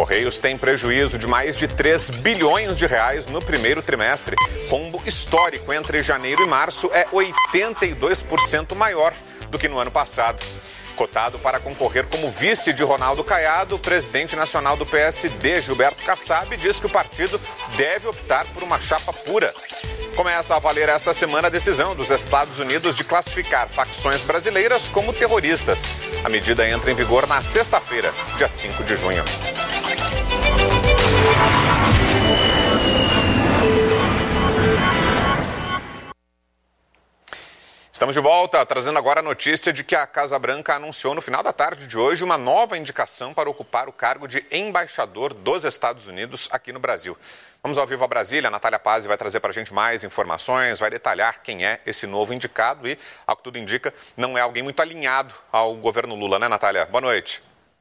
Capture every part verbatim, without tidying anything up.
Correios tem prejuízo de mais de três bilhões de reais no primeiro trimestre. Rombo histórico entre janeiro e março é oitenta e dois por cento maior do que no ano passado. Cotado para concorrer como vice de Ronaldo Caiado, o presidente nacional do P S D, Gilberto Kassab, diz que o partido deve optar por uma chapa pura. Começa a valer esta semana a decisão dos Estados Unidos de classificar facções brasileiras como terroristas. A medida entra em vigor na sexta-feira, dia cinco de junho. Estamos de volta, trazendo agora a notícia de que a Casa Branca anunciou no final da tarde de hoje uma nova indicação para ocupar o cargo de embaixador dos Estados Unidos aqui no Brasil. Vamos ao vivo a Brasília, a Natália Pazzi vai trazer para a gente mais informações, vai detalhar quem é esse novo indicado e, ao que tudo indica, não é alguém muito alinhado ao governo Lula, né, Natália? Boa noite.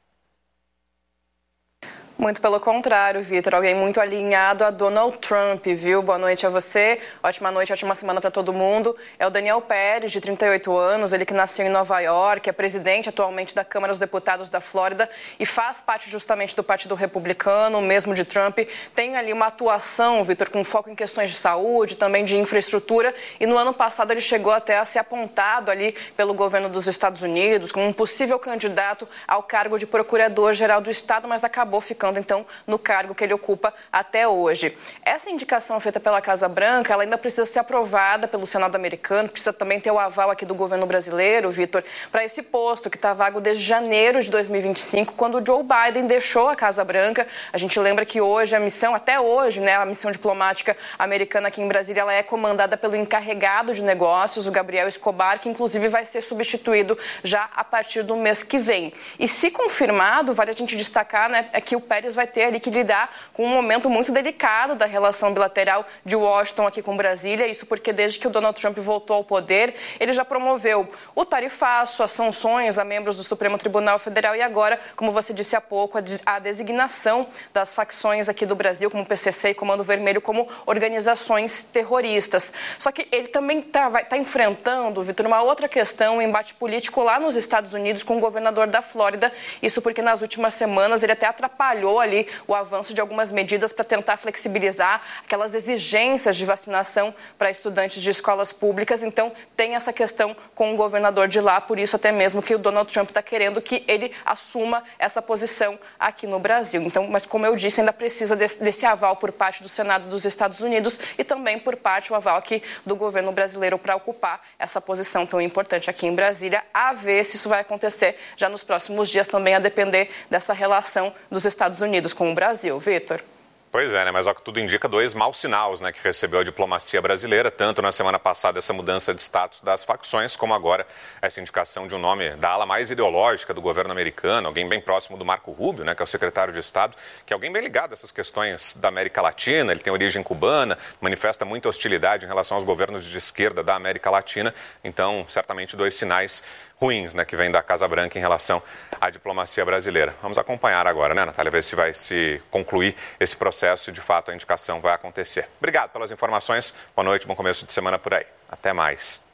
Muito pelo contrário, Vitor, alguém muito alinhado a Donald Trump, viu? Boa noite a você, ótima noite, ótima semana para todo mundo. É o Daniel Pérez, de trinta e oito anos, ele que nasceu em Nova York, é presidente atualmente da Câmara dos Deputados da Flórida e faz parte justamente do Partido Republicano, mesmo de Trump. Tem ali uma atuação, Vitor, com foco em questões de saúde, também de infraestrutura, e no ano passado ele chegou até a ser apontado ali pelo governo dos Estados Unidos como um possível candidato ao cargo de Procurador-Geral do Estado, mas acabou ficando então no cargo que ele ocupa até hoje. Essa indicação feita pela Casa Branca, ela ainda precisa ser aprovada pelo Senado americano, precisa também ter o aval aqui do governo brasileiro, Vitor, para esse posto que está vago desde janeiro de dois mil e vinte e cinco, quando o Joe Biden deixou a Casa Branca. A gente lembra que hoje a missão, até hoje, né, a missão diplomática americana aqui em Brasília, ela é comandada pelo encarregado de negócios, o Gabriel Escobar, que inclusive vai ser substituído já a partir do mês que vem. E se confirmado, vale a gente destacar, né, é que o Pérez vai ter ali que lidar com um momento muito delicado da relação bilateral de Washington aqui com Brasília, isso porque desde que o Donald Trump voltou ao poder, ele já promoveu o tarifaço, as sanções a membros do Supremo Tribunal Federal e agora, como você disse há pouco, a designação das facções aqui do Brasil, como P C C e Comando Vermelho, como organizações terroristas. Só que ele também está tá enfrentando, Vitor, uma outra questão, um embate político lá nos Estados Unidos com o governador da Flórida, isso porque nas últimas semanas ele até atrapalhou ali o avanço de algumas medidas para tentar flexibilizar aquelas exigências de vacinação para estudantes de escolas públicas. Então, tem essa questão com o governador de lá, por isso até mesmo que o Donald Trump está querendo que ele assuma essa posição aqui no Brasil. Então, mas como eu disse, ainda precisa desse, desse aval por parte do Senado dos Estados Unidos e também por parte o aval aqui do governo brasileiro para ocupar essa posição tão importante aqui em Brasília, a ver se isso vai acontecer já nos próximos dias, também a depender dessa relação dos Estados Unidos com o Brasil. Vitor? Pois é, né? Mas ao que tudo indica, dois maus sinais, né, que recebeu a diplomacia brasileira, tanto na semana passada essa mudança de status das facções, como agora essa indicação de um nome da ala mais ideológica do governo americano, alguém bem próximo do Marco Rubio, né, que é o secretário de Estado, que é alguém bem ligado a essas questões da América Latina, ele tem origem cubana, manifesta muita hostilidade em relação aos governos de esquerda da América Latina, então certamente dois sinais ruins, né, que vem da Casa Branca em relação à diplomacia brasileira. Vamos acompanhar agora, né, Natália, ver se vai se concluir esse processo e de fato a indicação vai acontecer. Obrigado pelas informações, boa noite, bom começo de semana por aí. Até mais.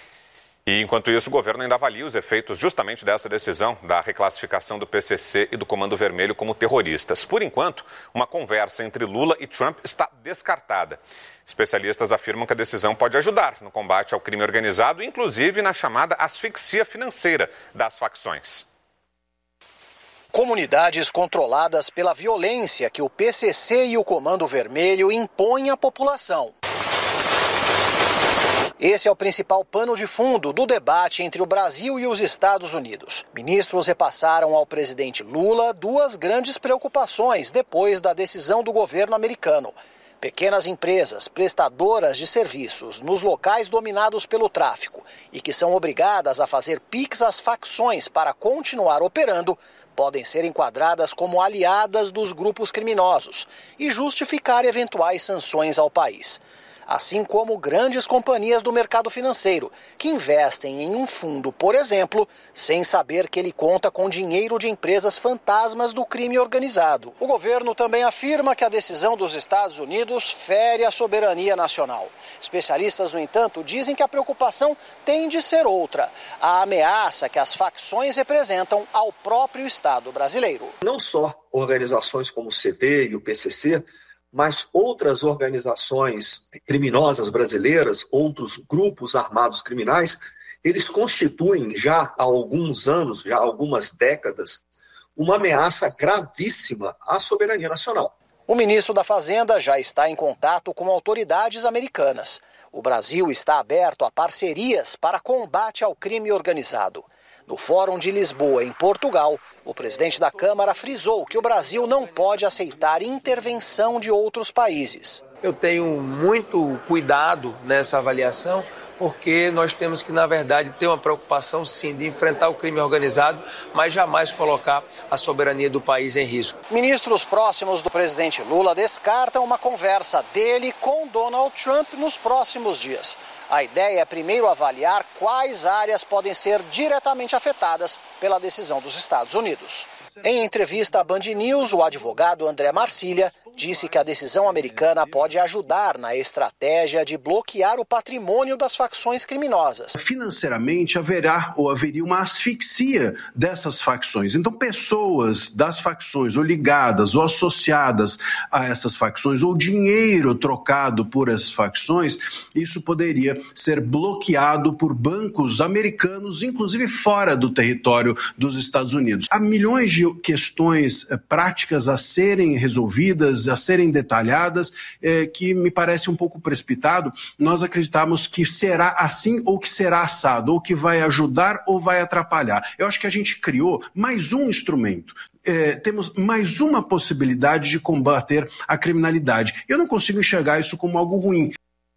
E, enquanto isso, o governo ainda avalia os efeitos justamente dessa decisão da reclassificação do P C C e do Comando Vermelho como terroristas. Por enquanto, uma conversa entre Lula e Trump está descartada. Especialistas afirmam que a decisão pode ajudar no combate ao crime organizado, inclusive na chamada asfixia financeira das facções. Comunidades controladas pela violência que o P C C e o Comando Vermelho impõem à população. Esse é o principal pano de fundo do debate entre o Brasil e os Estados Unidos. Ministros repassaram ao presidente Lula duas grandes preocupações depois da decisão do governo americano. Pequenas empresas prestadoras de serviços nos locais dominados pelo tráfico e que são obrigadas a fazer pix às facções para continuar operando, podem ser enquadradas como aliadas dos grupos criminosos e justificar eventuais sanções ao país. assim como grandes companhias do mercado financeiro, que investem em um fundo, por exemplo, sem saber que ele conta com dinheiro de empresas fantasmas do crime organizado. O governo também afirma que a decisão dos Estados Unidos fere a soberania nacional. Especialistas, no entanto, dizem que a preocupação tem de ser outra: a ameaça que as facções representam ao próprio Estado brasileiro. Não só organizações como o C D e o P C C, mas outras organizações criminosas brasileiras, outros grupos armados criminais, eles constituem já há alguns anos, já há algumas décadas, uma ameaça gravíssima à soberania nacional. O ministro da Fazenda já está em contato com autoridades americanas. O Brasil está aberto a parcerias para combate ao crime organizado. No Fórum de Lisboa, em Portugal, o presidente da Câmara frisou que o Brasil não pode aceitar intervenção de outros países. Eu tenho muito cuidado nessa avaliação, porque nós temos que, na verdade, ter uma preocupação, sim, de enfrentar o crime organizado, mas jamais colocar a soberania do país em risco. Ministros próximos do presidente Lula descartam uma conversa dele com Donald Trump nos próximos dias. A ideia é primeiro avaliar quais áreas podem ser diretamente afetadas pela decisão dos Estados Unidos. Em entrevista à Band News, o advogado André Marcília disse que a decisão americana pode ajudar na estratégia de bloquear o patrimônio das facções criminosas. Financeiramente haverá ou haveria uma asfixia dessas facções. Então, pessoas das facções ou ligadas ou associadas a essas facções, ou dinheiro trocado por essas facções, isso poderia ser bloqueado por bancos americanos, inclusive fora do território dos Estados Unidos. Há milhões de questões práticas a serem resolvidas, a serem detalhadas, eh, que me parece um pouco precipitado. Nós acreditamos que será assim ou que será assado, ou que vai ajudar ou vai atrapalhar. Eu acho que a gente criou mais um instrumento. É, temos mais uma possibilidade de combater a criminalidade. Eu não consigo enxergar isso como algo ruim.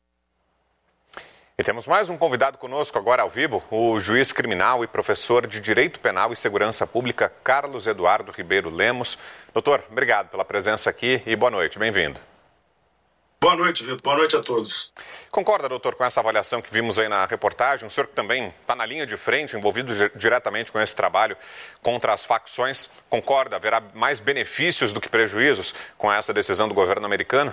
E temos mais um convidado conosco agora ao vivo, o juiz criminal e professor de Direito Penal e Segurança Pública, Carlos Eduardo Ribeiro Lemos. Doutor, obrigado pela presença aqui e boa noite, bem-vindo. Boa noite, Vitor. Boa noite a todos. Concorda, doutor, com essa avaliação que vimos aí na reportagem? O senhor que também está na linha de frente, envolvido diretamente com esse trabalho contra as facções, concorda? Haverá mais benefícios do que prejuízos com essa decisão do governo americano?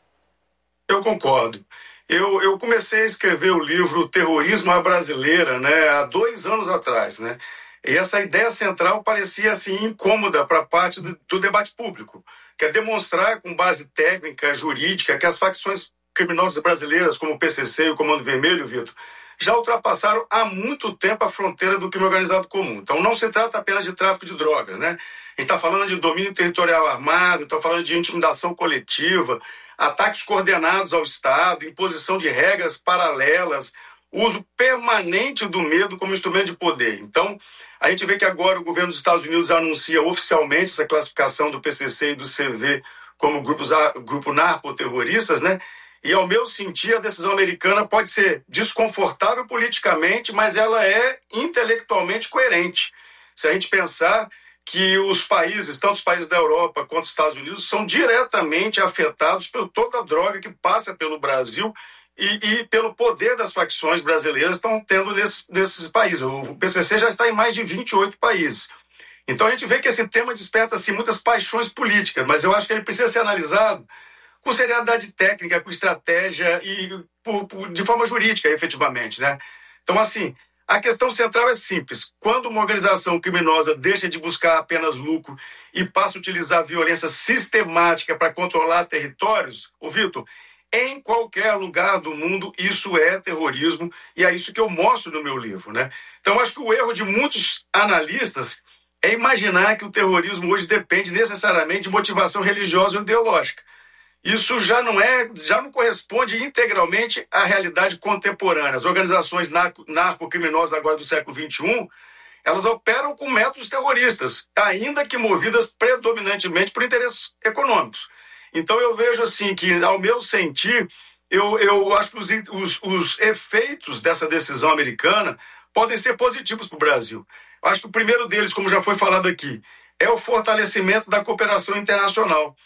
Eu concordo. Eu, eu comecei a escrever o livro Terrorismo à Brasileira, né, há dois anos atrás, né? E essa ideia central parecia assim incômoda para parte do, do debate público, que é demonstrar com base técnica, jurídica, que as facções criminosas brasileiras, como o P C C e o Comando Vermelho, Vitor, já ultrapassaram há muito tempo a fronteira do crime organizado comum. Então não se trata apenas de tráfico de drogas, né? A gente está falando de domínio territorial armado, está falando de intimidação coletiva, ataques coordenados ao Estado, imposição de regras paralelas, uso permanente do medo como instrumento de poder. Então, a gente vê que agora o governo dos Estados Unidos anuncia oficialmente essa classificação do P C C e do C V como grupos, grupo narcoterroristas, né? E, ao meu sentir, a decisão americana pode ser desconfortável politicamente, mas ela é intelectualmente coerente. Se a gente pensar que os países, tanto os países da Europa quanto os Estados Unidos, são diretamente afetados por toda a droga que passa pelo Brasil e, e pelo poder das facções brasileiras estão tendo nesse, nesses países. O P C C já está em mais de vinte e oito países. Então a gente vê que esse tema desperta assim, muitas paixões políticas, mas eu acho que ele precisa ser analisado com seriedade técnica, com estratégia e por, por, de forma jurídica, efetivamente, né? Então, assim, a questão central é simples. Quando uma organização criminosa deixa de buscar apenas lucro e passa a utilizar violência sistemática para controlar territórios, ô Vitor, em qualquer lugar do mundo isso é terrorismo e é isso que eu mostro no meu livro, né? Então, acho que o erro de muitos analistas é imaginar que o terrorismo hoje depende necessariamente de motivação religiosa ou ideológica. Isso já não é, já não corresponde integralmente à realidade contemporânea. As organizações narco, narcocriminosas agora do século vinte e um, elas operam com métodos terroristas, ainda que movidas predominantemente por interesses econômicos. Então eu vejo assim que, ao meu sentir, eu, eu acho que os, os, os efeitos dessa decisão americana podem ser positivos para o Brasil. Eu acho que o primeiro deles, como já foi falado aqui, é o fortalecimento da cooperação internacional.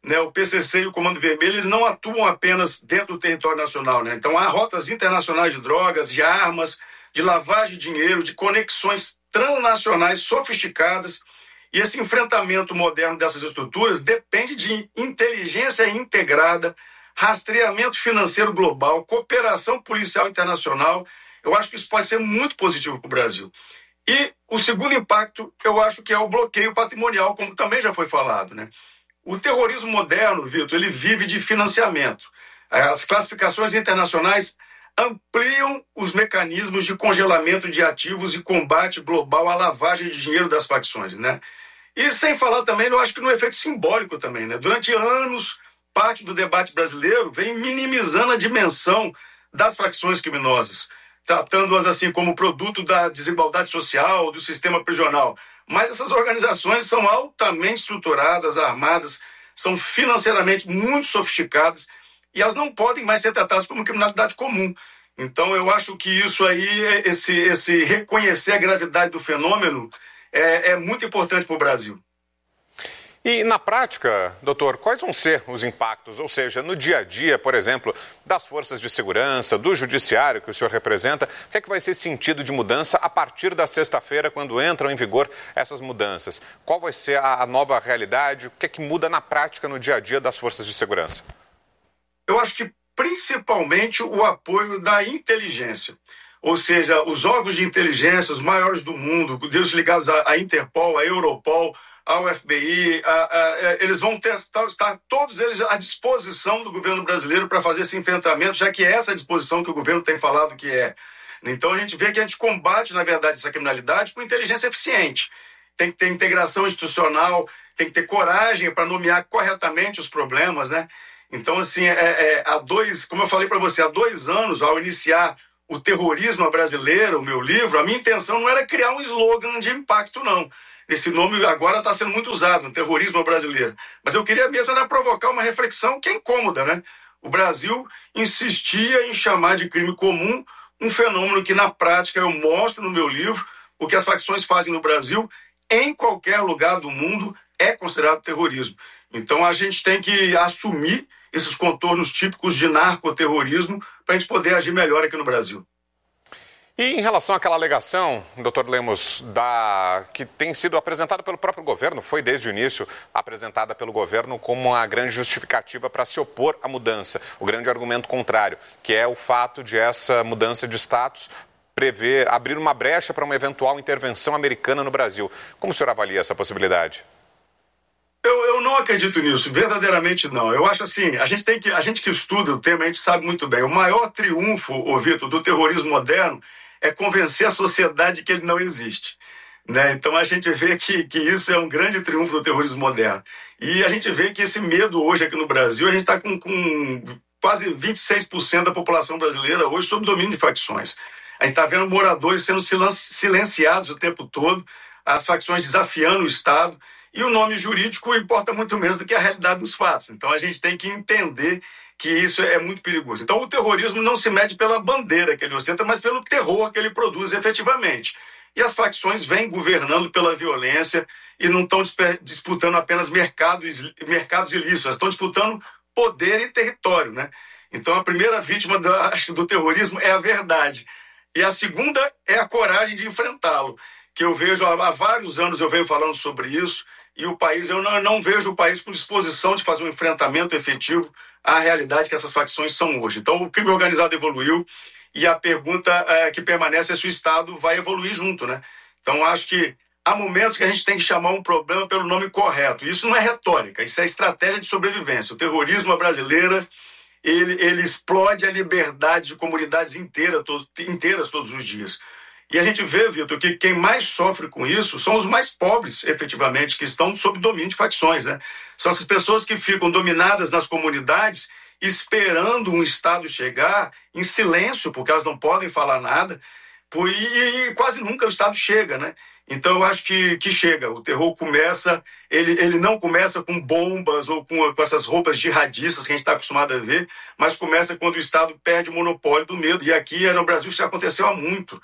né, o P C C e o Comando Vermelho, eles não atuam apenas dentro do território nacional, né? Então há rotas internacionais de drogas, de armas, de lavagem de dinheiro, de conexões transnacionais sofisticadas, e esse enfrentamento moderno dessas estruturas depende de inteligência integrada, rastreamento financeiro global, cooperação policial internacional. Eu acho que isso pode ser muito positivo para o Brasil. E o segundo impacto, eu acho que é o bloqueio patrimonial, como também já foi falado, né? O terrorismo moderno, Vitor, ele vive de financiamento. As classificações internacionais ampliam os mecanismos de congelamento de ativos e combate global à lavagem de dinheiro das facções, né? E sem falar também, eu acho que no efeito simbólico também, né? Durante anos, parte do debate brasileiro vem minimizando a dimensão das facções criminosas, tratando-as assim como produto da desigualdade social, do sistema prisional. Mas essas organizações são altamente estruturadas, armadas, são financeiramente muito sofisticadas e elas não podem mais ser tratadas como criminalidade comum. Então eu acho que isso aí, esse, esse reconhecer a gravidade do fenômeno é, é muito importante para o Brasil. E na prática, doutor, quais vão ser os impactos? Ou seja, no dia a dia, por exemplo, das forças de segurança, do judiciário que o senhor representa, o que é que vai ser sentido de mudança a partir da sexta-feira, quando entram em vigor essas mudanças? Qual vai ser a nova realidade? O que é que muda na prática no dia a dia das forças de segurança? Eu acho que principalmente o apoio da inteligência. Ou seja, os órgãos de inteligência, os maiores do mundo, Deus ligados à Interpol, à Europol, ao F B I, a, a, a, eles vão ter, estar todos eles à disposição do governo brasileiro para fazer esse enfrentamento, já que é essa a disposição que o governo tem falado que é. Então a gente vê que a gente combate, na verdade, essa criminalidade com inteligência eficiente. Tem que ter integração institucional, tem que ter coragem para nomear corretamente os problemas, né? Então, assim, é, é, há dois, como eu falei para você, há dois anos, ao iniciar o terrorismo brasileiro, o meu livro, a minha intenção não era criar um slogan de impacto, não. Esse nome agora está sendo muito usado, no terrorismo brasileiro. Mas eu queria mesmo era provocar uma reflexão que é incômoda, né? O Brasil insistia em chamar de crime comum um fenômeno que, na prática, eu mostro no meu livro, o que as facções fazem no Brasil, em qualquer lugar do mundo, é considerado terrorismo. Então, a gente tem que assumir esses contornos típicos de narcoterrorismo para a gente poder agir melhor aqui no Brasil. E em relação àquela alegação, doutor Lemos, da, que tem sido apresentada pelo próprio governo, foi desde o início apresentada pelo governo como uma grande justificativa para se opor à mudança, o grande argumento contrário, que é o fato de essa mudança de status prever, abrir uma brecha para uma eventual intervenção americana no Brasil. Como o senhor avalia essa possibilidade? Eu, eu não acredito nisso, verdadeiramente não. Eu acho assim, a gente, tem que, a gente que estuda o tema, a gente sabe muito bem, o maior triunfo, ô Vitor, do terrorismo moderno é convencer a sociedade que ele não existe. Né? Então a gente vê que, que isso é um grande triunfo do terrorismo moderno. E a gente vê que esse medo hoje aqui no Brasil, a gente está com, com quase vinte e seis por cento da população brasileira hoje sob domínio de facções. A gente está vendo moradores sendo silenciados o tempo todo, as facções desafiando o Estado, e o nome jurídico importa muito menos do que a realidade dos fatos. Então a gente tem que entender que isso é muito perigoso. Então o terrorismo não se mede pela bandeira que ele ostenta, mas pelo terror que ele produz efetivamente. E as facções vêm governando pela violência e não estão disputando apenas mercados, mercados ilícitos, elas estão disputando poder e território, né? Então a primeira vítima do, acho, do terrorismo é a verdade. E a segunda é a coragem de enfrentá-lo, que eu vejo há vários anos, eu venho falando sobre isso, e o país, eu não, não vejo o país com disposição de fazer um enfrentamento efetivo à realidade que essas facções são hoje. Então o crime organizado evoluiu, e a pergunta é, que permanece é se o Estado vai evoluir junto, né? Então acho que há momentos que a gente tem que chamar um problema pelo nome correto. Isso não é retórica, isso é estratégia de sobrevivência. O terrorismo brasileiro, ele, ele explode a liberdade de comunidades inteiras, to, inteiras todos os dias. E a gente vê, Vitor, que quem mais sofre com isso são os mais pobres, efetivamente, que estão sob domínio de facções, né? São essas pessoas que ficam dominadas nas comunidades, esperando um Estado chegar em silêncio, porque elas não podem falar nada, e, e quase nunca o Estado chega, né? Então eu acho que, que chega. O terror começa, ele, ele não começa com bombas ou com, com essas roupas jihadistas que a gente está acostumado a ver, mas começa quando o Estado perde o monopólio do medo. E aqui no Brasil isso já aconteceu há muito.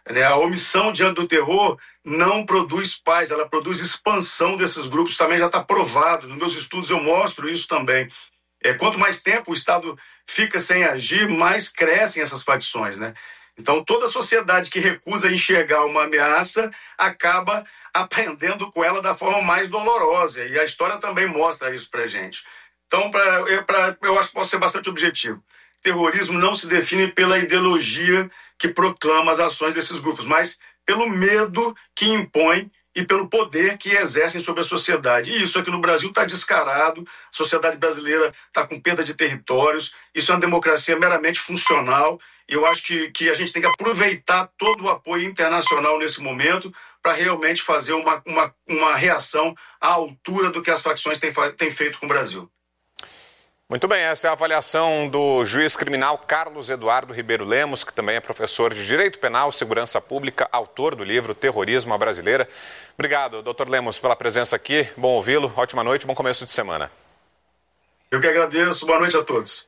né? A omissão diante do terror não produz paz, ela produz expansão desses grupos, também já está provado. Nos meus estudos eu mostro isso também. É, quanto mais tempo o Estado fica sem agir, mais crescem essas facções, né? Então, toda sociedade que recusa enxergar uma ameaça acaba aprendendo com ela da forma mais dolorosa. E a história também mostra isso para a gente. Então, pra, pra, eu acho que posso ser bastante objetivo. Terrorismo não se define pela ideologia que proclama as ações desses grupos, mas pelo medo que impõe e pelo poder que exercem sobre a sociedade. E isso aqui no Brasil está descarado, a sociedade brasileira está com perda de territórios, isso é uma democracia meramente funcional, e eu acho que, que a gente tem que aproveitar todo o apoio internacional nesse momento para realmente fazer uma, uma, uma reação à altura do que as facções têm, têm feito com o Brasil. Muito bem, essa é a avaliação do juiz criminal Carlos Eduardo Ribeiro Lemos, que também é professor de Direito Penal, Segurança Pública, autor do livro Terrorismo à Brasileira. Obrigado, doutor Lemos, pela presença aqui. Bom ouvi-lo, ótima noite, bom começo de semana. Eu que agradeço, boa noite a todos.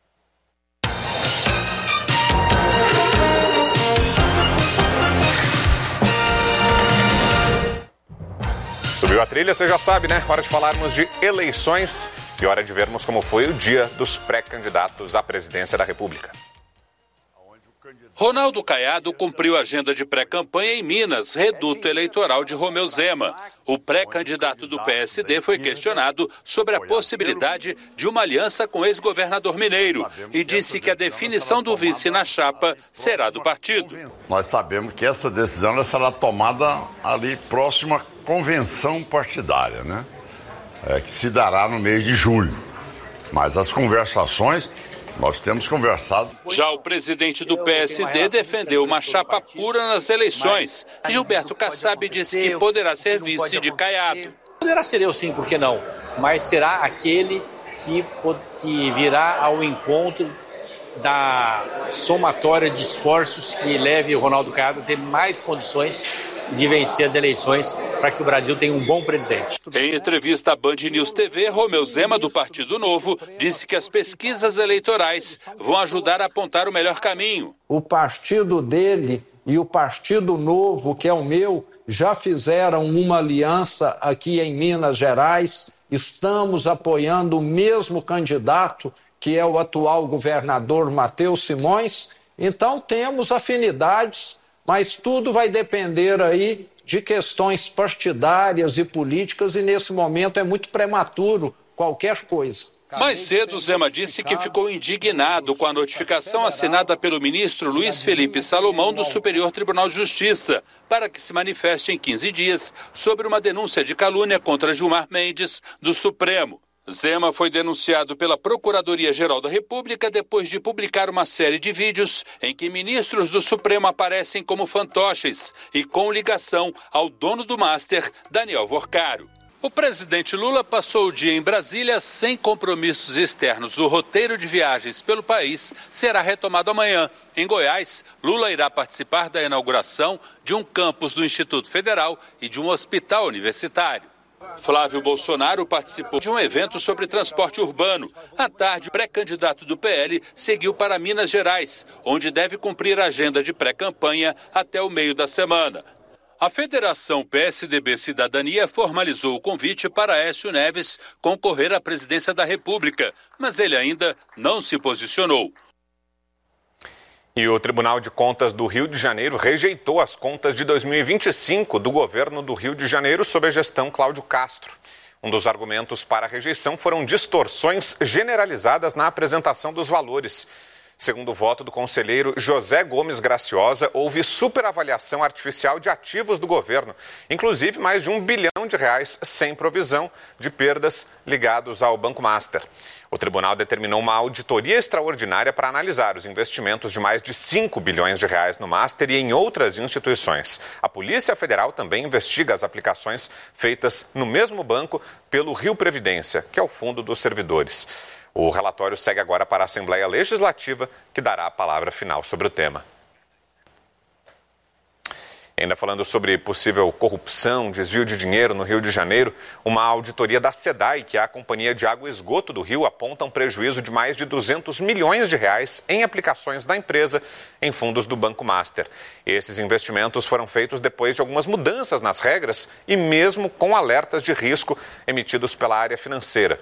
Subiu a trilha, você já sabe, né? Hora de falarmos de eleições e hora de vermos como foi o dia dos pré-candidatos à presidência da República. Ronaldo Caiado cumpriu a agenda de pré-campanha em Minas, reduto eleitoral de Romeu Zema. O pré-candidato do P S D foi questionado sobre a possibilidade de uma aliança com o ex-governador mineiro e disse que a definição do vice na chapa será do partido. Nós sabemos que essa decisão será tomada ali próximo à convenção partidária, né? É, que se dará no mês de julho. Mas as conversações... Nós temos conversado. Já o presidente do P S D defendeu uma chapa pura nas eleições. Gilberto Kassab disse que poderá ser vice de Caiado. Poderá ser eu sim, por que não? Mas será aquele que, que virá ao encontro da somatória de esforços que leve o Ronaldo Caiado a ter mais condições de vencer as eleições para que o Brasil tenha um bom presidente. Em entrevista à Band News T V, Romeu Zema, do Partido Novo, disse que as pesquisas eleitorais vão ajudar a apontar o melhor caminho. O partido dele e o Partido Novo, que é o meu, já fizeram uma aliança aqui em Minas Gerais. Estamos apoiando o mesmo candidato, que é o atual governador Matheus Simões. Então temos afinidades, mas tudo vai depender aí de questões partidárias e políticas e nesse momento é muito prematuro qualquer coisa. Mais cedo, Zema disse que ficou indignado com a notificação assinada pelo ministro Luiz Felipe Salomão do Superior Tribunal de Justiça para que se manifeste em quinze dias sobre uma denúncia de calúnia contra Gilmar Mendes do Supremo. Zema foi denunciado pela Procuradoria-Geral da República depois de publicar uma série de vídeos em que ministros do Supremo aparecem como fantoches e com ligação ao dono do Master, Daniel Vorcaro. O presidente Lula passou o dia em Brasília sem compromissos externos. O roteiro de viagens pelo país será retomado amanhã. Em Goiás, Lula irá participar da inauguração de um campus do Instituto Federal e de um hospital universitário. Flávio Bolsonaro participou de um evento sobre transporte urbano. À tarde, o pré-candidato do P L seguiu para Minas Gerais, onde deve cumprir a agenda de pré-campanha até o meio da semana. A Federação P S D B Cidadania formalizou o convite para Aécio Neves concorrer à presidência da República, mas ele ainda não se posicionou. E o Tribunal de Contas do Rio de Janeiro rejeitou as contas de dois mil e vinte e cinco do governo do Rio de Janeiro sob a gestão Cláudio Castro. Um dos argumentos para a rejeição foram distorções generalizadas na apresentação dos valores. Segundo o voto do conselheiro José Gomes Graciosa, houve superavaliação artificial de ativos do governo, inclusive mais de um bilhão de reais sem provisão de perdas ligados ao Banco Master. O tribunal determinou uma auditoria extraordinária para analisar os investimentos de mais de cinco bilhões de reais no Master e em outras instituições. A Polícia Federal também investiga as aplicações feitas no mesmo banco pelo Rio Previdência, que é o Fundo dos Servidores. O relatório segue agora para a Assembleia Legislativa, que dará a palavra final sobre o tema. Ainda falando sobre possível corrupção, desvio de dinheiro no Rio de Janeiro, uma auditoria da SEDAI, que é a Companhia de Água e Esgoto do Rio, aponta um prejuízo de mais de duzentos milhões de reais em aplicações da empresa em fundos do Banco Master. Esses investimentos foram feitos depois de algumas mudanças nas regras e mesmo com alertas de risco emitidos pela área financeira.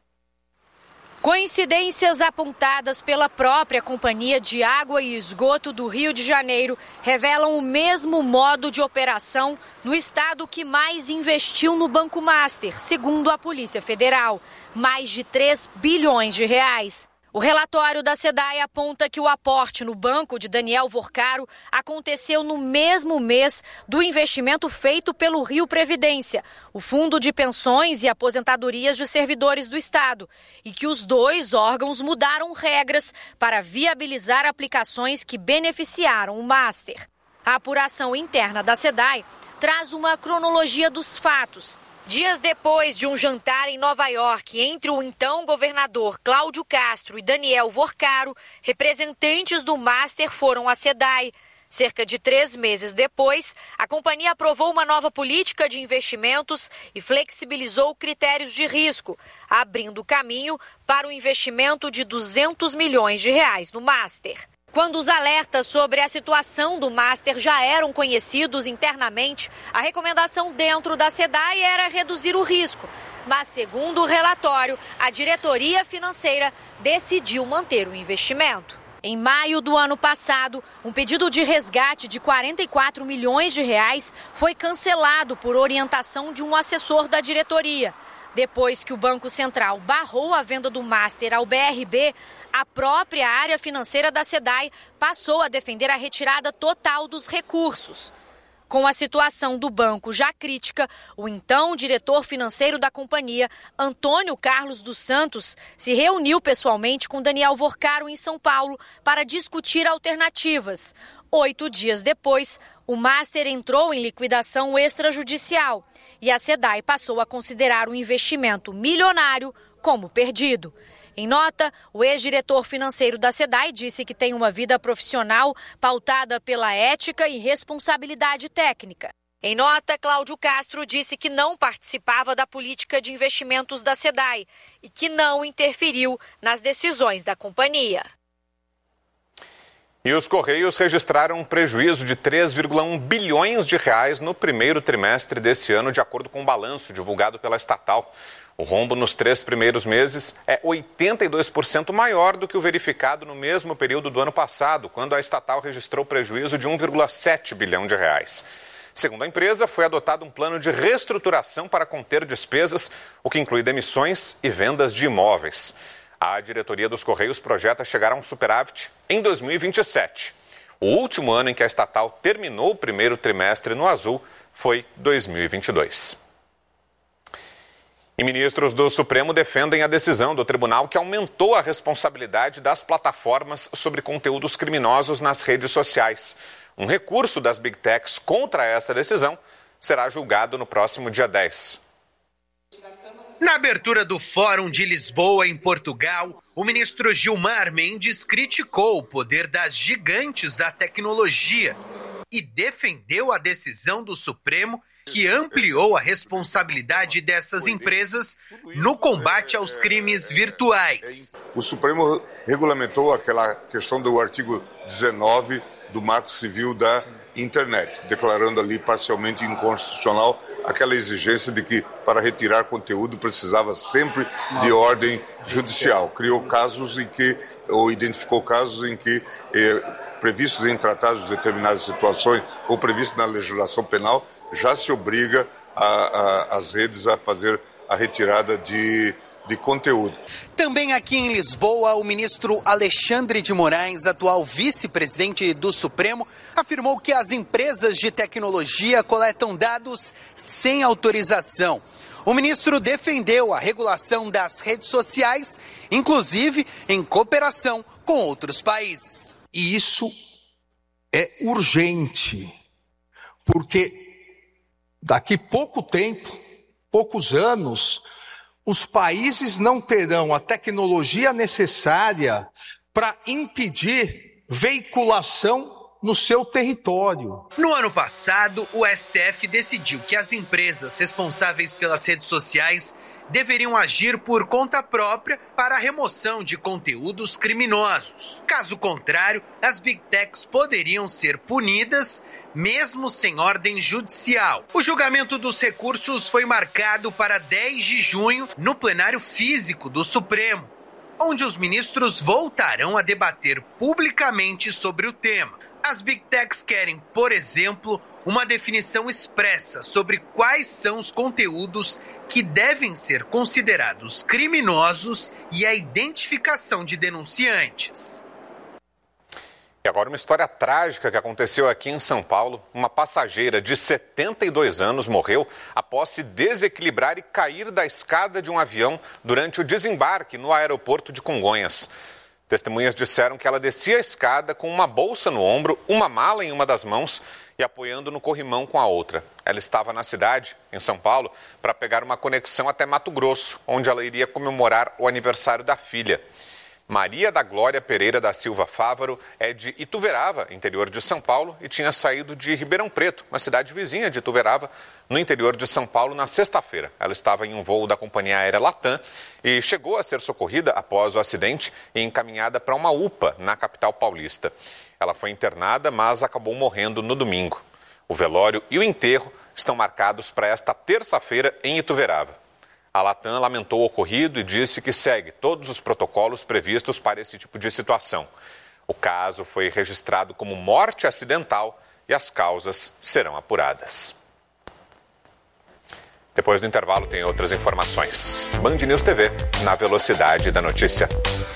Coincidências apontadas pela própria Companhia de Água e Esgoto do Rio de Janeiro revelam o mesmo modo de operação no estado que mais investiu no Banco Master, segundo a Polícia Federal, mais de três bilhões de reais. O relatório da SEDAI aponta que o aporte no banco de Daniel Vorcaro aconteceu no mesmo mês do investimento feito pelo Rio Previdência, o Fundo de Pensões e Aposentadorias de Servidores do Estado, e que os dois órgãos mudaram regras para viabilizar aplicações que beneficiaram o Master. A apuração interna da SEDAI traz uma cronologia dos fatos. Dias depois de um jantar em Nova York entre o então governador Cláudio Castro e Daniel Vorcaro, representantes do Master foram à SEDAI. Cerca de três meses depois, a companhia aprovou uma nova política de investimentos e flexibilizou critérios de risco, abrindo caminho para o investimento de duzentos milhões de reais no Master. Quando os alertas sobre a situação do Master já eram conhecidos internamente, a recomendação dentro da SEDAI era reduzir o risco. Mas, segundo o relatório, a diretoria financeira decidiu manter o investimento. Em maio do ano passado, um pedido de resgate de quarenta e quatro milhões de reais foi cancelado por orientação de um assessor da diretoria. Depois que o Banco Central barrou a venda do Master ao B R B, a própria área financeira da SEDAI passou a defender a retirada total dos recursos. Com a situação do banco já crítica, o então diretor financeiro da companhia, Antônio Carlos dos Santos, se reuniu pessoalmente com Daniel Vorcaro em São Paulo para discutir alternativas. Oito dias depois, o Master entrou em liquidação extrajudicial e a SEDAI passou a considerar o investimento milionário como perdido. Em nota, o ex-diretor financeiro da SEDAI disse que tem uma vida profissional pautada pela ética e responsabilidade técnica. Em nota, Cláudio Castro disse que não participava da política de investimentos da SEDAI e que não interferiu nas decisões da companhia. E os Correios registraram um prejuízo de três vírgula um bilhões de reais no primeiro trimestre desse ano, de acordo com o balanço divulgado pela estatal. O rombo nos três primeiros meses é oitenta e dois por cento maior do que o verificado no mesmo período do ano passado, quando a estatal registrou prejuízo de um vírgula sete bilhão de reais. Segundo a empresa, foi adotado um plano de reestruturação para conter despesas, o que inclui demissões e vendas de imóveis. A diretoria dos Correios projeta chegar a um superávit em dois mil e vinte e sete. O último ano em que a estatal terminou o primeiro trimestre no azul foi dois mil e vinte e dois. E ministros do Supremo defendem a decisão do tribunal que aumentou a responsabilidade das plataformas sobre conteúdos criminosos nas redes sociais. Um recurso das Big Techs contra essa decisão será julgado no próximo dia dez. Na abertura do Fórum de Lisboa, em Portugal, o ministro Gilmar Mendes criticou o poder das gigantes da tecnologia e defendeu a decisão do Supremo que ampliou a responsabilidade dessas empresas no combate aos crimes virtuais. O Supremo regulamentou aquela questão do artigo dezenove do Marco Civil da Internet, declarando ali parcialmente inconstitucional aquela exigência de que para retirar conteúdo precisava sempre de ordem judicial. Criou casos em que, ou identificou casos em que eh, previstos em tratados de determinadas situações ou previstos na legislação penal, já se obriga a, a, as redes a fazer a retirada de, de conteúdo. Também aqui em Lisboa, o ministro Alexandre de Moraes, atual vice-presidente do Supremo, afirmou que as empresas de tecnologia coletam dados sem autorização. O ministro defendeu a regulação das redes sociais, inclusive em cooperação com outros países. E isso é urgente, porque daqui pouco tempo, poucos anos, os países não terão a tecnologia necessária para impedir veiculação no seu território. No ano passado, o S T F decidiu que as empresas responsáveis pelas redes sociais deveriam agir por conta própria para a remoção de conteúdos criminosos. Caso contrário, as Big Techs poderiam ser punidas, mesmo sem ordem judicial. O julgamento dos recursos foi marcado para dez de junho no plenário físico do Supremo, onde os ministros voltarão a debater publicamente sobre o tema. As Big Techs querem, por exemplo, uma definição expressa sobre quais são os conteúdos que devem ser considerados criminosos e a identificação de denunciantes. E agora uma história trágica que aconteceu aqui em São Paulo. Uma passageira de setenta e dois anos morreu após se desequilibrar e cair da escada de um avião durante o desembarque no aeroporto de Congonhas. Testemunhas disseram que ela descia a escada com uma bolsa no ombro, uma mala em uma das mãos e apoiando no corrimão com a outra. Ela estava na cidade, em São Paulo, para pegar uma conexão até Mato Grosso, onde ela iria comemorar o aniversário da filha. Maria da Glória Pereira da Silva Fávaro é de Ituverava, interior de São Paulo, e tinha saído de Ribeirão Preto, uma cidade vizinha de Ituverava, no interior de São Paulo, na sexta-feira. Ela estava em um voo da companhia aérea Latam e chegou a ser socorrida após o acidente e encaminhada para uma U P A na capital paulista. Ela foi internada, mas acabou morrendo no domingo. O velório e o enterro estão marcados para esta terça-feira em Ituverava. A Latam lamentou o ocorrido e disse que segue todos os protocolos previstos para esse tipo de situação. O caso foi registrado como morte acidental e as causas serão apuradas. Depois do intervalo tem outras informações. Band News T V, na velocidade da notícia.